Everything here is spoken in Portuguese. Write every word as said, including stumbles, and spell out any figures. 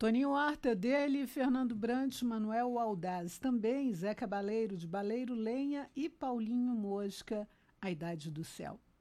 Toninho Horta dele, Fernando Brant, Manuel Aldaz também, Zé Cabaleiro de Baleiro Lenha e Paulinho Mosca, A Idade do Céu.